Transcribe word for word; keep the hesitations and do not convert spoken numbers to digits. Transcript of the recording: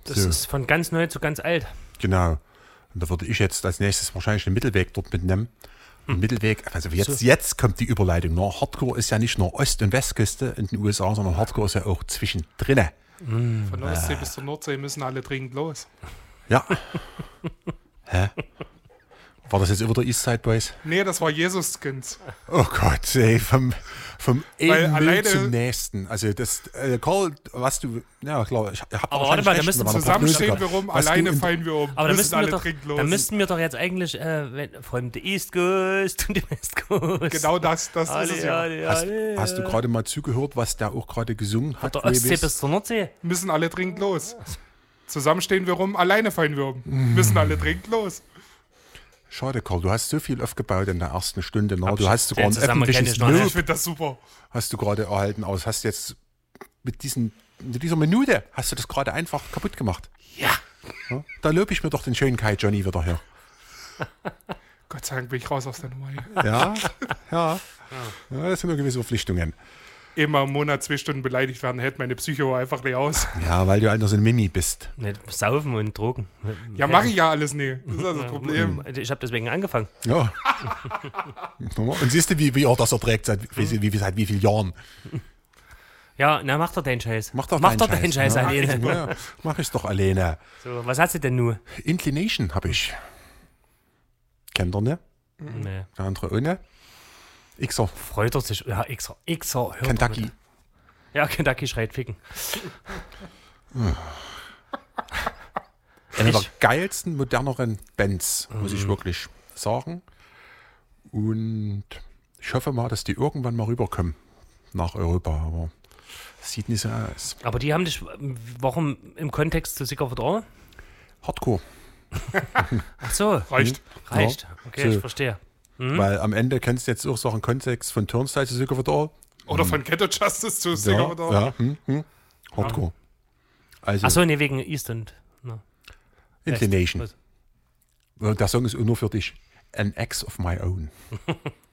Das so. ist von ganz neu zu ganz alt. Genau. Und da würde ich jetzt als nächstes wahrscheinlich den Mittelweg dort mitnehmen. Hm. Mittelweg, also jetzt, so. jetzt kommt die Überleitung. Ne? Hardcore ist ja nicht nur Ost- und Westküste in den U S A, sondern Hardcore ist ja auch zwischendrin. Hm. Von der Ostsee äh. bis zur Nordsee müssen alle dringend los. Ja. Hä? War das jetzt über der Eastside Boys? Nee, das war Jesus-Skins. Oh Gott, ey, vom, vom einen Müll zum nächsten. Also das, äh, Karl, was du, ja klar, ich hab aber warte mal, da müssen zusammen stehen wir rum, was alleine fallen wir um. Aber da müssen, wir doch, da müssten wir doch jetzt eigentlich äh, wenn, von der East Coast und der West Coast. Genau das, das alle, ist es ja. Alle, hast, alle, hast du gerade mal zugehört, was der auch gerade gesungen hat? Von der Ostsee bis zur Nordsee. Müssen alle dringend los. Zusammen stehen wir rum, alleine fallen wir um. Mm. Müssen alle dringend los. Schade, Karl, du hast so viel aufgebaut in der ersten Stunde. Na, du hast sogar ein öffentliches Lob. Ich finde das super. Hast du gerade erhalten aus. Hast jetzt mit, diesen, mit dieser Minute, hast du das gerade einfach kaputt gemacht. Ja. ja. Da lobe ich mir doch den schönen Kai Johnny wieder her. Gott sei Dank bin ich raus aus der Nummer hier. Ja, ja. ja das sind nur gewisse Verpflichtungen. Immer im Monat zwei Stunden beleidigt werden, hält meine Psycho einfach nicht aus. Ja, weil du einfach so ein Mini bist. Nicht saufen und Drogen. Ja, mache ich ja alles nie. Das ist also das Problem. Ich habe deswegen angefangen. Ja. Und siehst du, wie, wie er das erträgt, seit wie, wie, seit wie vielen Jahren? Ja, na, mach doch deinen Scheiß. Mach doch mach deinen doch deinen Scheiß, Scheiß alleine. Ja, mach ich's doch alleine. So, was hast du denn nur? Inclination habe ich. Kennt ihr, ne? Nee. Der andere ohne. Xer. Freut er sich. Ja, Xer. Xer. Kentucky. Ja, Kentucky schreit ficken. Eine der geilsten, moderneren Bands, muss ich wirklich sagen. Und ich hoffe mal, dass die irgendwann mal rüberkommen nach Europa. Aber es sieht nicht so aus. Aber die haben dich, warum im Kontext zu Sicker Vertrauen? Hardcore. Ach so. Reicht. Hm. Reicht. Okay, so. Ich verstehe. Hm? Weil am Ende kannst du jetzt auch sagen, Kontext von Turnstyle zu Sicker Vertrauen. Oder von Ghetto Justice zu Sicker Vertrauen. Ja, ja. Hm, hm. Hardcore. Also, Ach so, nee, wegen East und no. Inclination. Der Song ist nur für dich. An Ex of My Own.